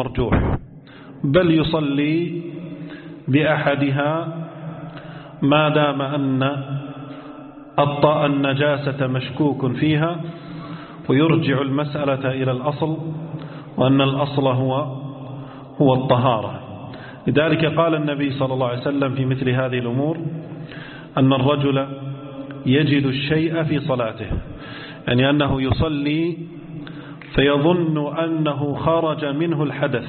مرجوح، بل يصلي بأحدها ما دام أن النجاسة مشكوك فيها، ويرجع المسألة إلى الأصل، وأن الأصل هو الطهارة. لذلك قال النبي صلى الله عليه وسلم في مثل هذه الأمور أن الرجل يجد الشيء في صلاته، يعني أنه يصلي فيظن أنه خرج منه الحدث،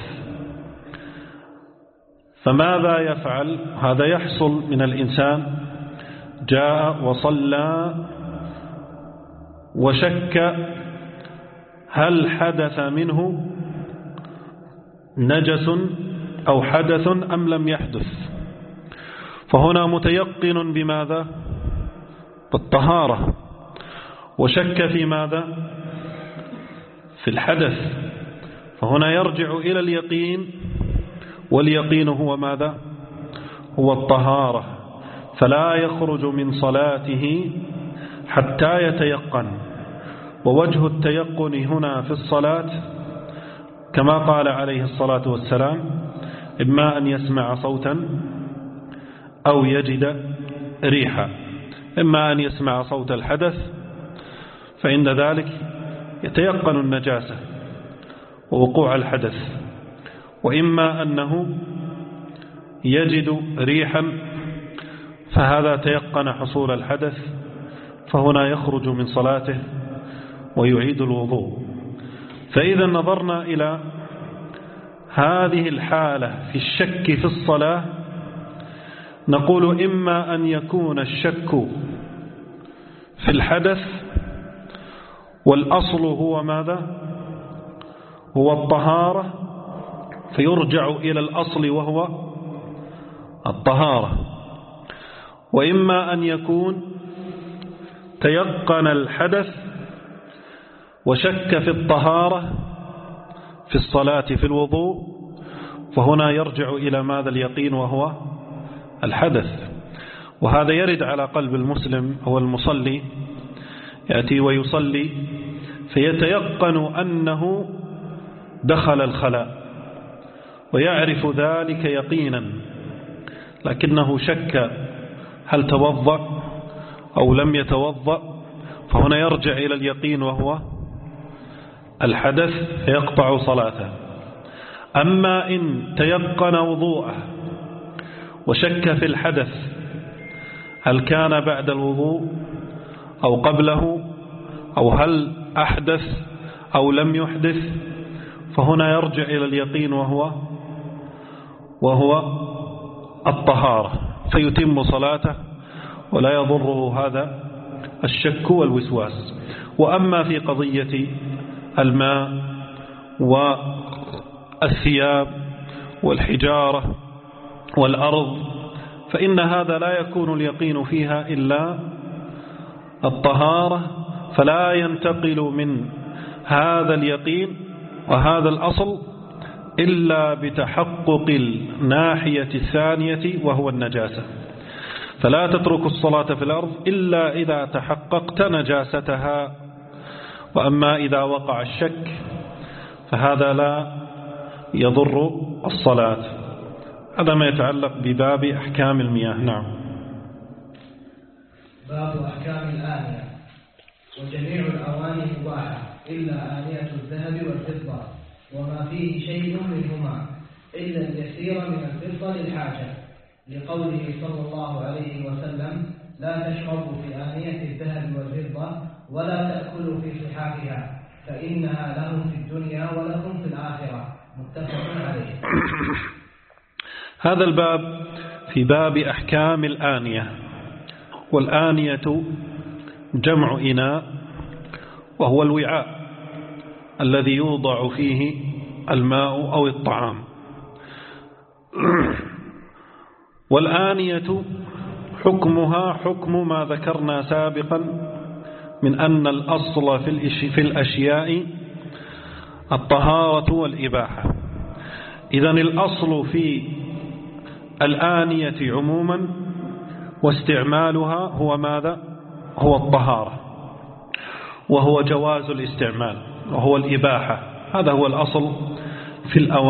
فماذا يفعل؟ هذا يحصل من الإنسان جاء وصلى وشك هل حدث منه نجس أو حدث أم لم يحدث، فهنا متيقن بماذا؟ بالطهارة، وشك في ماذا؟ في الحدث، فهنا يرجع إلى اليقين، واليقين هو ماذا؟ هو الطهارة، فلا يخرج من صلاته حتى يتيقن. ووجه التيقن هنا في الصلاة كما قال عليه الصلاة والسلام: إما أن يسمع صوتا أو يجد ريحا. إما أن يسمع صوت الحدث فعند ذلك يتيقن النجاسة ووقوع الحدث، وإما أنه يجد ريحا فهذا تيقن حصول الحدث، فهنا يخرج من صلاته ويعيد الوضوء. فإذا نظرنا إلى هذه الحالة في الشك في الصلاة، نقول إما أن يكون الشك في الحدث والأصل هو ماذا؟ هو الطهارة، فيرجع إلى الأصل وهو الطهارة. وإما أن يكون تيقن الحدث وشك في الطهارة في الصلاة في الوضوء، فهنا يرجع إلى ماذا؟ اليقين وهو الحدث. وهذا يرد على قلب المسلم، هو المصلي يأتي ويصلي فيتيقن أنه دخل الخلاء ويعرف ذلك يقينا، لكنه شك هل توضأ أو لم يتوضأ، فهنا يرجع إلى اليقين وهو الحدث فيقطع صلاته. أما إن تيقن وضوءه وشك في الحدث هل كان بعد الوضوء أو قبله، أو هل أحدث أو لم يحدث، فهنا يرجع إلى اليقين وهو الطهارة، فيتم صلاته ولا يضره هذا الشك والوسواس. وأما في قضية الماء والثياب والحجارة والأرض فإن هذا لا يكون اليقين فيها إلا الطهارة، فلا ينتقل من هذا اليقين وهذا الأصل إلا بتحقق الناحية الثانية وهو النجاسة. فلا تترك الصلاة في الأرض إلا إذا تحققت نجاستها. وأما إذا وقع الشك فهذا لا يضر الصلاة. هذا ما يتعلق بباب أحكام المياه. نعم. باب أحكام الآنية. وجميع الأواني مباحة إلا آنية الذهب والفضة وما فيه شيء منهما إلا اليسير من الفضة للحاجة، لقوله صلى الله عليه وسلم: لا تشربوا في آنية الذهب والفضة ولا تأكلوا في صحافها فإنها لهم في الدنيا ولكم في الآخرة. متفق عليه. هذا الباب في باب أحكام الآنية. والآنية جمع إناء، وهو الوعاء الذي يوضع فيه الماء أو الطعام. والآنية حكمها حكم ما ذكرنا سابقا من أن الأصل في الأشياء الطهارة والإباحة. إذن الأصل في الآنية عموما واستعمالها هو ماذا؟ هو الطهارة، وهو جواز الاستعمال، وهو الإباحة. هذا هو الأصل في الأواني.